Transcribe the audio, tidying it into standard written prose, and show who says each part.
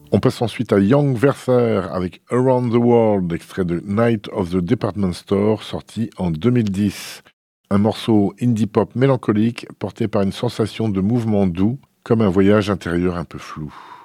Speaker 1: On passe ensuite à Young Werther avec Around the World, extrait de Night of the Department Store, sorti en 2010. Un morceau indie pop mélancolique porté par une sensation de mouvement doux, comme un voyage intérieur un peu flou.